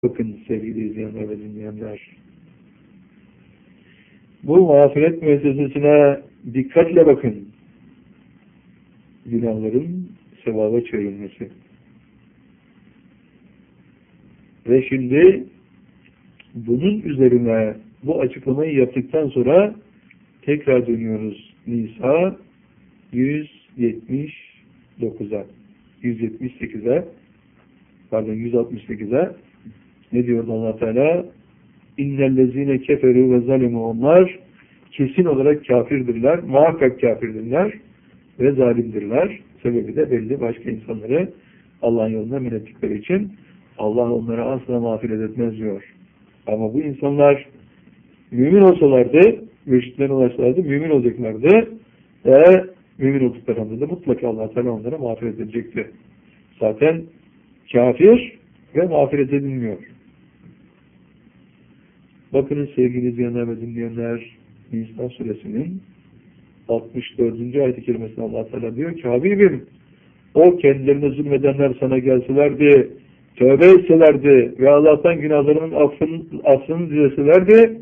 Bakın sevgili izleyenler ve dinleyenler, bu mağfiret müessesesine dikkatle bakın. Günahların sevaba çevrilmesi. Ve şimdi bunun üzerine bu açıklamayı yaptıktan sonra tekrar dönüyoruz Nisa 178'e. Pardon 168'e. Ne diyor Allah Teala? İnnellezine keferu ve zalimu, onlar kesin olarak kafirdirler, muhakkak kafirdirler ve zalimdirler. Sebebi de belli, başka insanları Allah'ın yoluna men ettikleri için Allah onlara asla mağfiret etmez diyor. Ama bu insanlar mümin olsalardı, mürşitlerine ulaşsalardı, mümin olacaklardı ve mümin olduklarında da mutlaka Allah Teala onlara mağfiret edecekti. Zaten kafir ve mağfiret edilmiyor. Bakınız sevgili izleyenler ve dinleyenler, Nisa suresinin 64. ayet-i kerimesinde Allah Teala diyor ki, Habibim, o kendilerine zulmedenler sana gelselerdi, tövbe etselerdi ve Allah'tan günahlarının affını dileselerdi,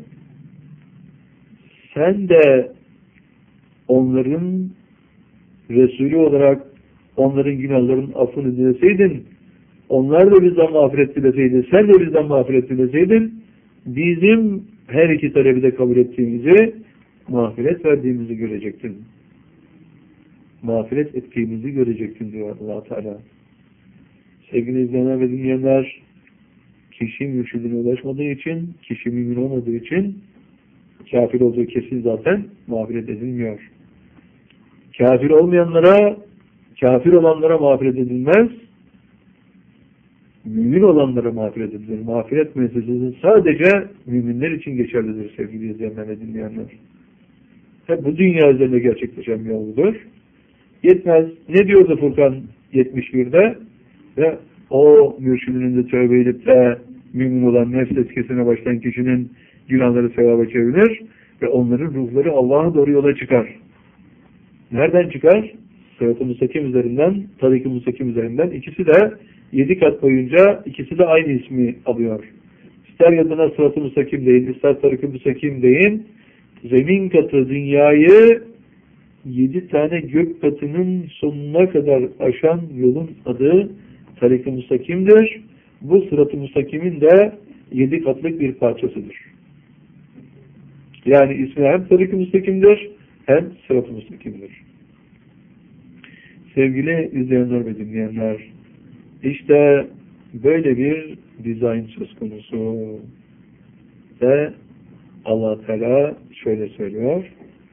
sen de onların Resulü olarak onların günahlarının affını dileseydin, onlar da bizden mağfiret dileseydi, sen de bizden mağfiret dileseydin, bizim her iki talebi de kabul ettiğimizi, mağfiret verdiğimizi görecektin. Mağfiret ettiğimizi görecektin diyor Allah Teala. Sevgili izleyenler ve dinleyenler, kişi mürşidine ulaşmadığı için, kişi mümin olmadığı için kafir olduğu kesin zaten mağfiret edilmiyor. Kafir olmayanlara, kafir olanlara mağfiret edilmez, mümin olanlara mağfiret edilir. Mağfiret meselesi sadece müminler için geçerlidir sevgili izleyenler ve dinleyenler. Hep bu dünya üzerinde gerçekleşen bir yoldur. Yetmez. Ne diyordu Furkan 71'de? Ve o mürşidinin de tövbe edip de mümin olan nefs eskisine başlayan kişinin günahları sevaba çevrilir ve onların ruhları Allah'a doğru yola çıkar. Nereden çıkar? Sırat-ı Müstakim üzerinden, Tarik-i Müstakim üzerinden. İkisi de 7 kat boyunca ikisi de aynı ismi alıyor. İster yadına Sırat-ı Müstakim deyin, ister Tarik-i Müstakim deyin. Zemin katı dünyayı 7 tane gök katının sonuna kadar aşan yolun adı Tarik-i Müstakim'dir. Bu Sırat-ı Müstakim'in de 7 katlık bir parçasıdır. Yani ismi hem Tarik-i Müstakim'dir hem Sırat-ı Müstakim'dir. Sevgili izleyenler ve dinleyenler, işte böyle bir dizayn söz konusu. Ve Allah Teala şöyle söylüyor: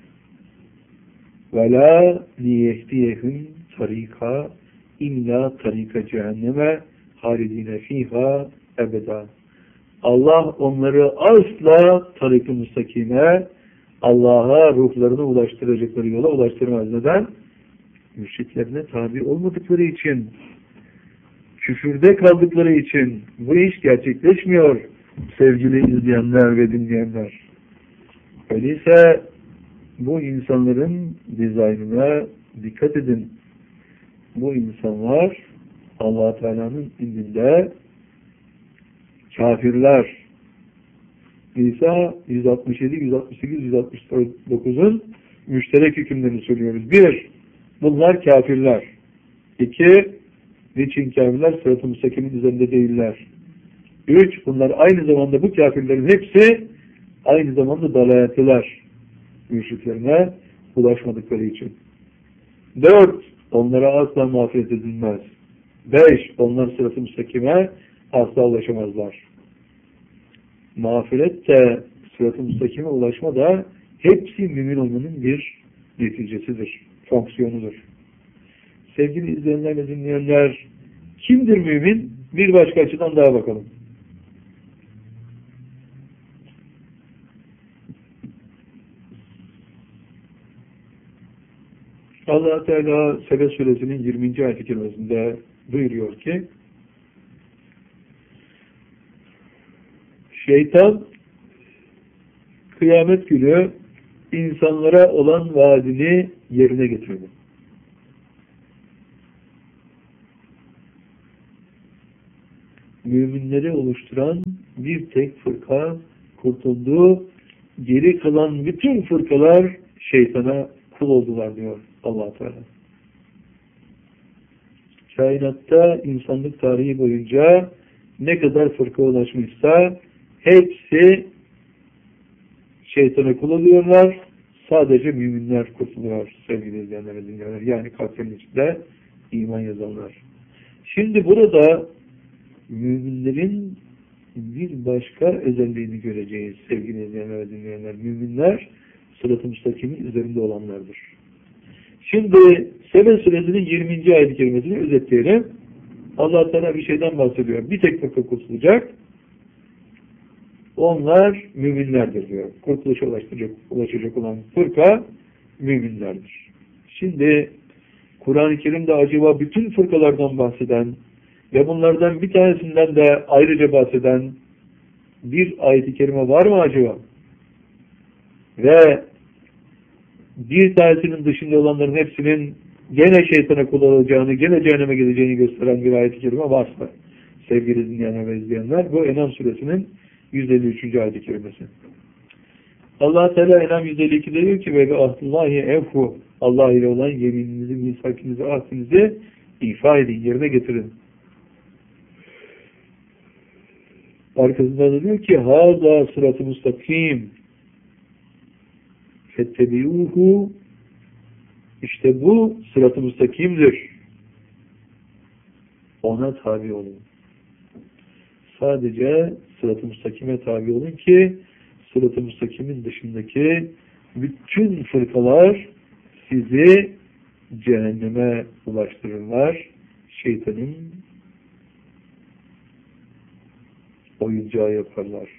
وَلَا لِيَهْدِيَهُمْ طَرِيقًا اِلَّا طَرِيقَ cehenneme halidine fiha ebeda. Allah onları asla tarik-i müstakime, Allah'a ruhlarını ulaştıracakları yola ulaştırmaz. Neden? Mürşitlerine tabi olmadıkları için, küfürde kaldıkları için bu iş gerçekleşmiyor sevgili izleyenler ve dinleyenler. Öyleyse bu insanların dizaynına dikkat edin. Bu insanlar Allah Teala'nın indinde kafirler. Nisa 167, 168, 169'un müşterek hükümlerini söylüyoruz. 1. Bunlar kafirler. 2. Niçin kafirler? Sırat-ı Müstakim'in üzerinde değiller. 3. Bunlar aynı zamanda, bu kafirlerin hepsi aynı zamanda dalaletliler. Müşriklerine ulaşmadıkları için. 4. Onlara asla mağfiret edilmez. 5. Onlar Sırat-ı Müstakim'e asla ulaşamazlar. Mağfiret de, Sırat-ı Müstakim'e ulaşma da hepsi mümin olmanın bir neticesidir, fonksiyonudur. Sevgili izleyenler ve dinleyenler, kimdir mümin? Bir başka açıdan daha bakalım. Allah Teala Sebe suresinin 20. ayet-i kerimesinde buyuruyor ki, şeytan kıyamet günü insanlara olan vaadini yerine getirdi. müminleri oluşturan bir tek fırka kurtuldu. Geri kalan bütün fırkalar şeytana kul oldular diyor Allah Teala. Kainatta insanlık tarihi boyunca ne kadar fırka ulaşmışsa hepsi şeytana kul oluyorlar. Sadece müminler kurtuluyor sevgili izleyenler ve dinleyenler. Yani kalplerin içinde iman yazanlar. Şimdi burada müminlerin bir başka özelliğini göreceğiz sevgili izleyenler ve dinleyenler. Müminler sırat-ı müstakimin üzerinde olanlardır. Şimdi Sebe suresinin 20. ayet-i kerimesini özetleyelim. Allah Teala bir şeyden bahsediyor. Bir tek fırka kurtulacak. Onlar müminlerdir diyor. Kurtuluşa ulaşacak olan fırka müminlerdir. Şimdi Kur'an-ı Kerim'de acaba bütün fırkalardan bahseden ve bunlardan bir tanesinden de ayrıca bahseden bir ayet-i kerime var mı acaba? Ve bir tanesinin dışında olanların hepsinin gene şeytana kul olacağını, gene cehenneme gideceğini gösteren bir ayet-i kerime varsa sevgili dinleyenler ve izleyenler, bu En'am suresinin 153. ayet-i kerimesi. Allah Teala En'am 152'de diyor ki ve ahdullahi evfu, Allah ile olan yemininizi, misakinizi, ahdinizi ifa edin, yerine getirin. Arkasında da diyor ki hâzâ sırat-ı mustakim fettebiûhû, işte bu sırat-ı mustakimdir. Ona tabi olun. Sadece sırat-ı mustakime tabi olun ki sırat-ı mustakimin dışındaki bütün fırkalar sizi cehenneme ulaştırırlar. Şeytanın oyuncağı yaparlar.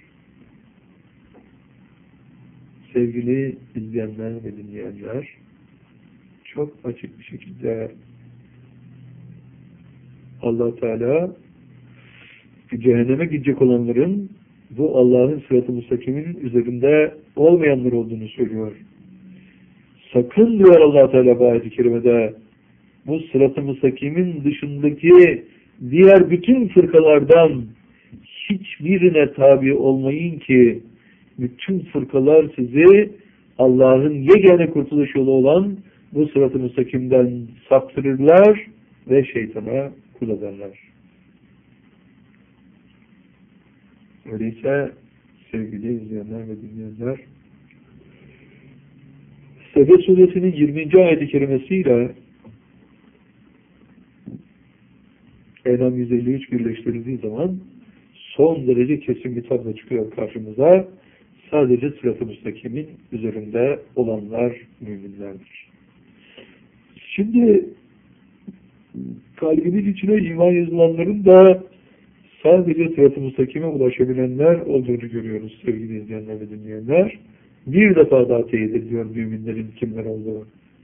Sevgili izleyenler ve dinleyenler, çok açık bir şekilde Allah Teala cehenneme gidecek olanların bu Allah'ın sırat-ı müstakiminin üzerinde olmayanlar olduğunu söylüyor. Sakın diyor Allah Teala bu ayet-i kerimede, bu sırat-ı müstakimin dışındaki diğer bütün fırkalardan hiçbirine tabi olmayın ki bütün fırkalar sizi Allah'ın yegane kurtuluş yolu olan bu sırat-ı müstakimden saptırırlar ve şeytana kul ederler. Öyleyse sevgili izleyenler ve dinleyenler, Sebe suresinin 20. ayet-i kerimesiyle En'am 153 birleştirildiği zaman son derece kesin bir tablo çıkıyor karşımıza. Sadece sırat-ı müstakimin üzerinde olanlar müminlerdir. Şimdi kalbinin içine iman yazılanların da sadece sırat-ı müstakime ulaşabilenler olduğunu görüyoruz sevgili izleyenler ve dinleyenler. Bir defa daha teyit ediyor müminlerin kimler olduğunu.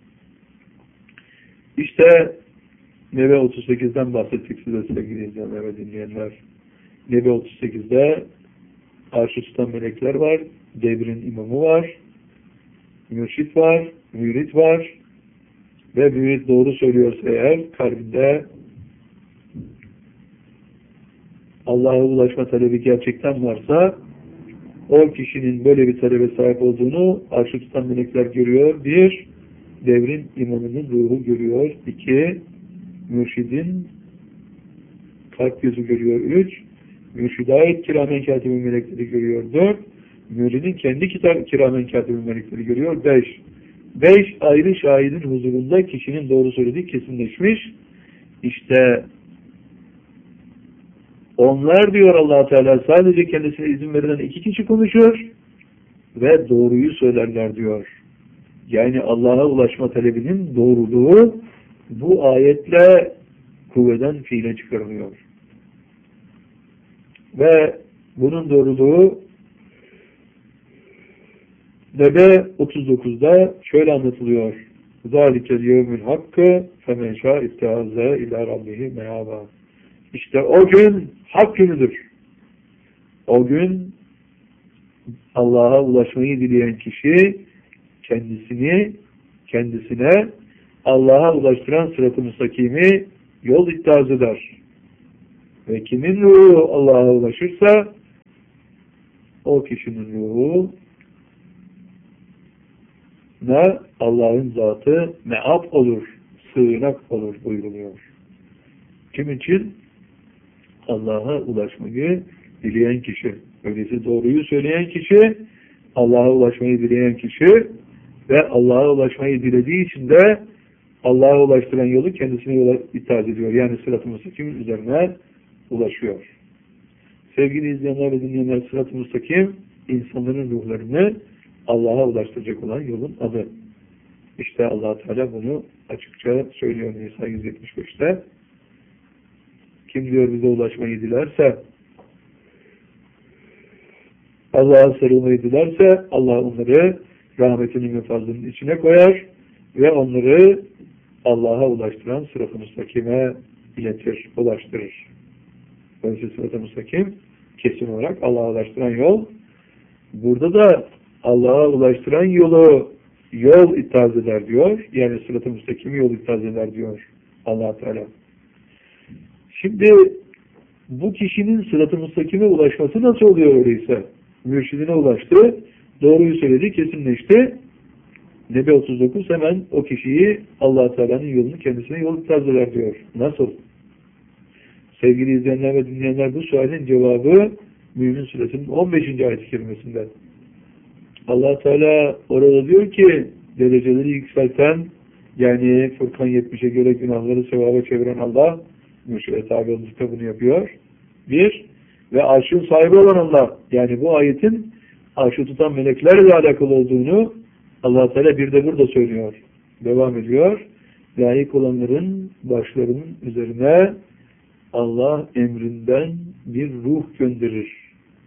İşte Nebe 38'den bahsettik size sevgili izleyenler ve dinleyenler. Nebe 38'de arş-ı tutan melekler var, devrin imamı var, mürşit var, mürit var ve mürit doğru söylüyorsa eğer kalbinde Allah'a ulaşma talebi gerçekten varsa o kişinin böyle bir talebe sahip olduğunu arş-ı tutan melekler görüyor. Bir, devrin imamının ruhu görüyor. İki, mürşidin kalp gözü görüyor. Üç, mürşide ait kiramen katibin melekleri görüyor. Dört, müridin kendi kiramen katibin melekleri görüyor. Beş ayrı şahidin huzurunda kişinin doğru söylediği kesinleşmiş. İşte onlar diyor Allah Teala sadece kendisine izin verilen iki kişi konuşuyor ve doğruyu söylerler diyor. Yani Allah'a ulaşma talebinin doğruluğu bu ayetle kuvveden fiile çıkarılıyor. Ve bunun doğruluğu Nebe 39'da şöyle anlatılıyor. ذَٰلِكَ الْيَوْمِ الْحَقِّ فَمَنْ شَاءَ اِتَّهَذَ اِلَى رَبِّهِ مَيَابًا. İşte o gün hak günüdür. O gün Allah'a ulaşmayı dileyen kişi kendisine Allah'a ulaştıran sırat-ı müstakimi yol iddiaz eder. Ve kimin ruhu Allah'a ulaşırsa o kişinin ruhu ne Allah'ın zatı me'ab olur, sığınak olur buyuruluyor. Kim için? Allah'a ulaşmayı dileyen kişi. Öyleyse doğruyu söyleyen kişi, Allah'a ulaşmayı dileyen kişi ve Allah'a ulaşmayı dilediği için de Allah'a ulaştıran yolu kendisine yola itaat ediyor. Yani sırat-ı müstakimin üzerine ulaşıyor. Sevgili izleyenler ve dinleyenler, sırat-ı müstakim insanların ruhlarını Allah'a ulaştıracak olan yolun adı. İşte Allah Teala bunu açıkça söylüyor Nisa 175'te. Kim diyor bize ulaşmayı dilerse, Allah'a sarılmayı dilerse Allah onları rahmetinin ve fazlının içine koyar ve onları Allah'a ulaştıran sırat-ı müstakime iletir, ulaştırır. Dolayısıyla sırat-ı müstakim kesin olarak Allah'a ulaştıran yol. Burada da Allah'a ulaştıran yol itaat eder diyor. Yani sırat-ı müstakimi yol itaat eder diyor Allah Teala. Şimdi bu kişinin sırat-ı müstakime ulaşması nasıl oluyor öyleyse? Mürşidine ulaştı, doğruyu söyledi, kesinleşti. Nebe 39 hemen o kişiyi Allah Teala'nın yolunu kendisine yol itaat eder diyor. Nasıl? Sevgili izleyenler ve dinleyenler, bu sualin cevabı Mümin Suresinin 15. ayet-i kerimesinde. Allah Teala orada diyor ki dereceleri yükselten, yani Furkan 70'e göre günahları sevaba çeviren Allah, mürşide tabi oldukça bunu yapıyor. Bir, ve arşın sahibi olan Allah, yani bu ayetin arşı tutan meleklerle alakalı olduğunu Allah Teala bir de burada söylüyor. Devam ediyor. Layık olanların başlarının üzerine Allah emrinden bir ruh gönderir.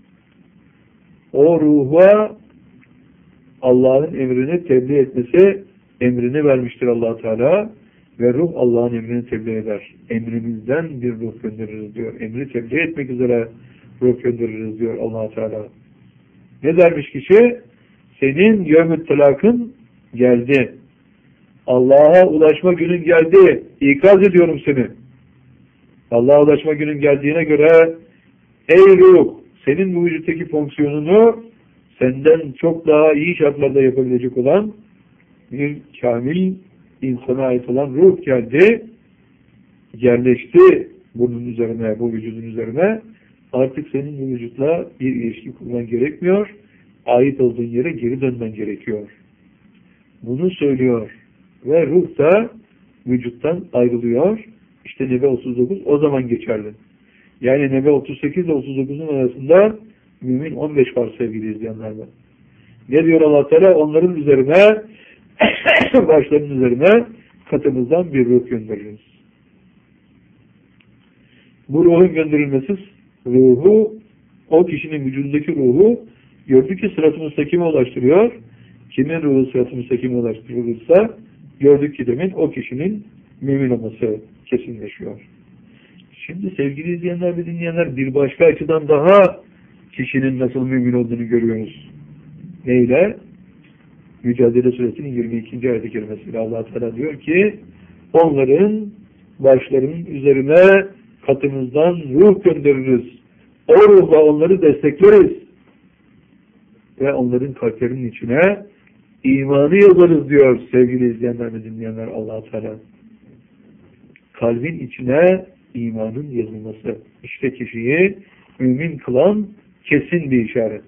O ruha Allah'ın emrini tebliğ etmesi emrini vermiştir Allah Teala ve ruh Allah'ın emrini tebliğ eder. Emrimizden bir ruh göndeririz diyor. Emri tebliğ etmek üzere ruh göndeririz diyor Allah Teala. Ne dermiş kişi? Senin yevm-i telakın geldi. Allah'a ulaşma günün geldi. İkaz ediyorum seni. Allah'a ulaşma günün geldiğine göre ey ruh, senin bu vücuttaki fonksiyonunu senden çok daha iyi şartlarda yapabilecek olan bir kamil insana ait olan ruh geldi. Yerleşti bunun üzerine, bu vücudun üzerine. Artık senin bu vücutla bir ilişki kurman gerekmiyor. Ait olduğun yere geri dönmen gerekiyor. Bunu söylüyor. Ve ruh da vücuttan ayrılıyor. İşte Nebe 39 o zaman geçerli. Yani Nebe 38 ile 39'un arasında mümin 15 var sevgili izleyenlerden. Ne diyor Allah Teala? Onların üzerine başlarının üzerine katımızdan bir ruh göndeririz. Bu ruhun gönderilmesi ruhu, o kişinin vücudundaki ruhu gördük ki sırat-ı müstakime ulaştırıyor. Kimin ruhu sırat-ı müstakime ulaştırılırsa gördük ki demin o kişinin mümin olması kesinleşiyor. Şimdi sevgili izleyenler ve dinleyenler, bir başka açıdan daha kişinin nasıl mümin olduğunu görüyoruz. Neyle? Mücadele Suresinin 22. ayet-i kerimesiyle Allah Teala diyor ki onların başlarının üzerine katımızdan ruh göndeririz. O ruhla onları destekleriz. Ve onların kalplerinin içine imanı yazarız diyor sevgili izleyenler ve dinleyenler Allah Teala. Kalbin içine imanın yazılması. İşte kişiyi mümin kılan kesin bir işaret.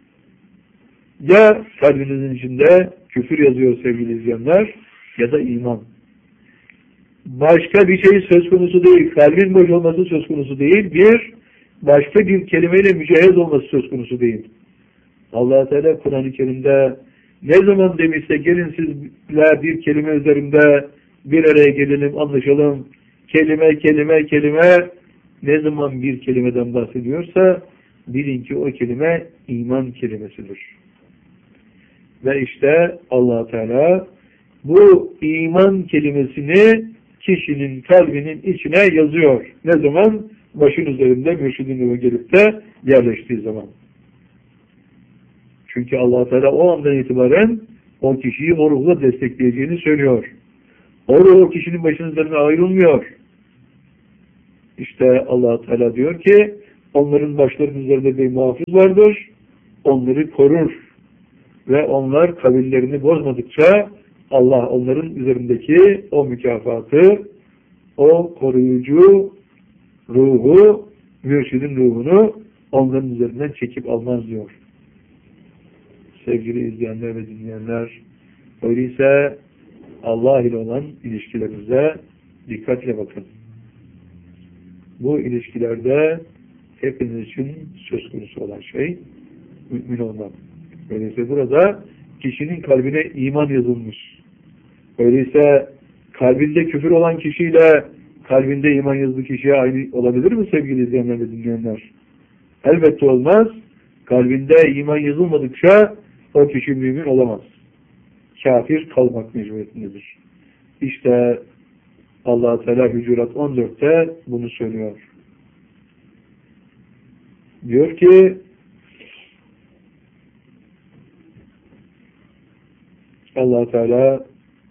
Ya kalbinizin içinde küfür yazıyor sevgili izleyenler ya da iman. Başka bir şey söz konusu değil. Kalbin boş olması söz konusu değil. Başka bir kelimeyle mücehhez olması söz konusu değil. Allah Teala Kur'an-ı Kerim'de ne zaman demişse gelin sizler bir kelime üzerinde bir araya gelelim, anlaşalım. Kelime ne zaman bir kelimeden bahsediyorsa bilin ki o kelime iman kelimesidir. Ve işte Allah Teala bu iman kelimesini kişinin kalbinin içine yazıyor. Ne zaman? Başın üzerinde mürşidin ruhu gelip de yerleştiği zaman. Çünkü Allah Teala o andan itibaren o kişiyi o ruhla destekleyeceğini söylüyor. O ruh o kişinin başının üzerine ayrılmıyor. İşte Allah Teala diyor ki onların başlarının üzerinde bir muhafız vardır. Onları korur. Ve onlar kavillerini bozmadıkça Allah onların üzerindeki o mükafatı, o koruyucu ruhu, mürşidin ruhunu onların üzerinden çekip almaz diyor. Sevgili izleyenler ve dinleyenler, öyleyse Allah ile olan ilişkilerimize dikkatle bakın. Bu ilişkilerde hepiniz için söz konusu olan şey mümin olmak. Öyleyse burada kişinin kalbine iman yazılmış. Öyleyse kalbinde küfür olan kişiyle kalbinde iman yazılı kişiye aynı olabilir mi sevgili izleyenler ve dinleyenler? Elbette olmaz. Kalbinde iman yazılmadıkça o kişi mümin olamaz. Kafir kalmak mecburiyetindedir. İşte Allah Teala Hucurat 14'te bunu söylüyor. Diyor ki Allah Teala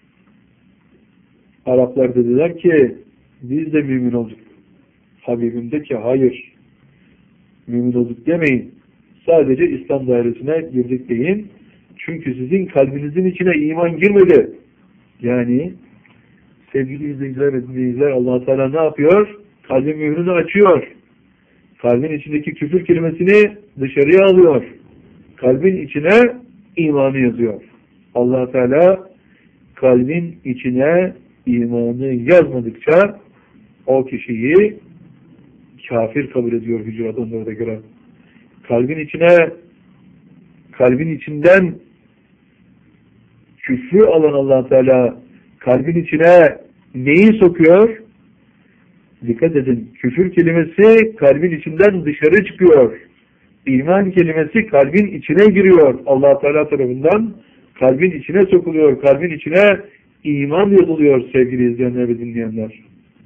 Araplar dediler ki biz de mümin olduk. Habibim de ki hayır mümin olduk demeyin. Sadece İslam dairesine girdik deyin. Çünkü sizin kalbinizin içine iman girmedi. Yani sevgili izleyiciler ve dinleyiciler Allah Teala ne yapıyor? Kalbin mührünü açıyor. Kalbin içindeki küfür kelimesini dışarıya alıyor. Kalbin içine imanı yazıyor. Allah Teala kalbin içine imanı yazmadıkça o kişiyi kafir kabul ediyor Hucurat 14'e göre. Kalbin içinden küfrü alan Allah Teala kalbin içine neyi sokuyor? Dikkat edin. Küfür kelimesi kalbin içinden dışarı çıkıyor. İman kelimesi kalbin içine giriyor. Allah Teala tarafından kalbin içine sokuluyor. Kalbin içine iman yazılıyor sevgili izleyenler ve dinleyenler.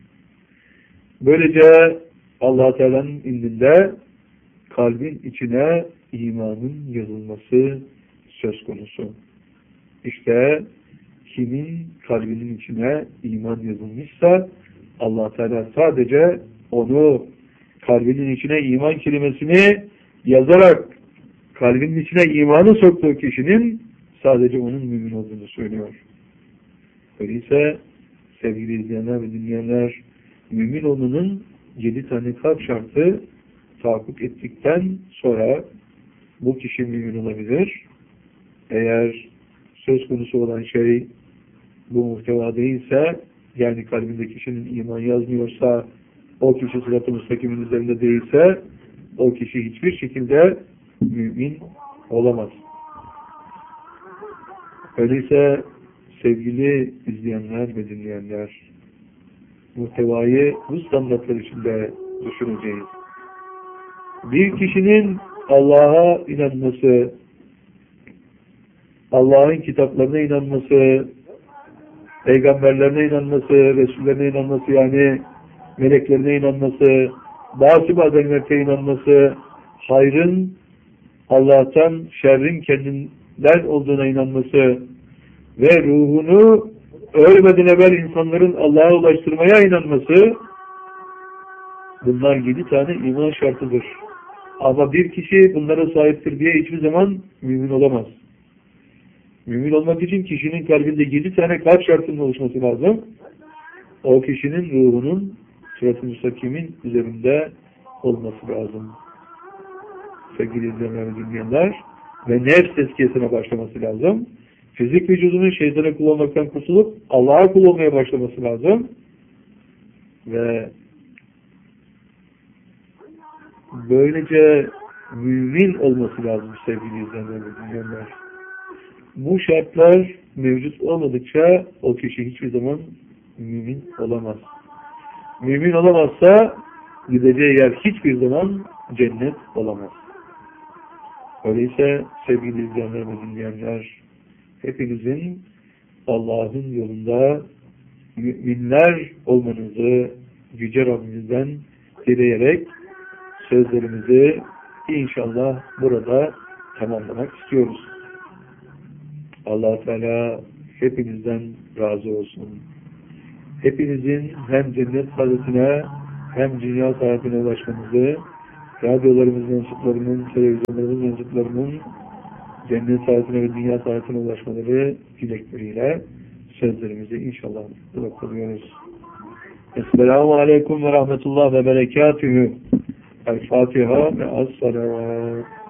Böylece Allah Teala'nın indinde kalbin içine imanın yazılması söz konusu. İşte kimin kalbinin içine iman yazılmışsa Allah Teala sadece onu kalbinin içine iman kelimesini yazarak kalbinin içine imanı soktuğu kişinin sadece onun mümin olduğunu söylüyor. Öyleyse sevgili izleyenler ve dinleyenler mümin olmanın 7 tane kalp şartı tahakkuk ettikten sonra bu kişi mümin olabilir. Eğer söz konusu olan şey bu muhteva değilse, yani kalbinde kişinin iman yazmıyorsa, o kişi sırat-ı müstakimin üzerinde değilse, o kişi hiçbir şekilde mümin olamaz. Öyleyse sevgili izleyenler ve dinleyenler, muhtevayı bu standartlar içinde düşüneceğiz. Bir kişinin Allah'a inanması, Allah'ın kitaplarına inanması, peygamberlerine inanması, Resullerine inanması, yani meleklerine inanması, bazı azametine inanması, hayrın Allah'tan, şerrin kendinden olduğuna inanması ve ruhunu ölmeden evvel insanların Allah'a ulaştırmaya inanması, bunlar 7 tane iman şartıdır. Ama bir kişi bunlara sahiptir diye hiçbir zaman mümin olamaz. Mümin olmak için kişinin kalbinde 7 tane kalp şartının oluşması lazım. O kişinin ruhunun sırat-ı müstakimin üzerinde olması lazım. Sevgili izleyenler ve dinleyenler, ve nefs tezkiyesine başlaması lazım. Fizik vücudunun şeytana kul olmaktan kurtulup Allah'a kul olmaya başlaması lazım. Ve böylece mümin olması lazım sevgili izleyenler ve dinleyenler. Bu şartlar mevcut olmadıkça o kişi hiçbir zaman mümin olamaz. Mümin olamazsa gideceği yer hiçbir zaman cennet olamaz. Öyleyse sevgili izleyenler ve dinleyenler, hepinizin Allah'ın yolunda müminler olmanızı Yüce Rabbimizden dileyerek sözlerimizi inşallah burada tamamlamak istiyoruz. Allah Teala hepinizden razı olsun. Hepinizin hem cennet saadetine hem dünya saatine ulaşmamızı, radyolarımız mensuplarının, televizyonlarımız mensuplarının cennet saatine ve dünya saatine ulaşmaları dilekleriyle sözlerimizi inşallah bırakıyoruz. Esselamu Aleyküm ve Rahmetullah ve Berekatühü. El-Fatiha ve Es-Salavat.